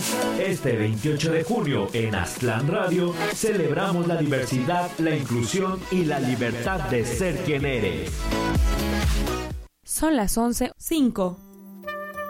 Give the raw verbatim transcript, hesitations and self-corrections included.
Este veintiocho de junio en Aztlán Radio celebramos la diversidad, la inclusión y la libertad de ser quien eres. Son las once cinco.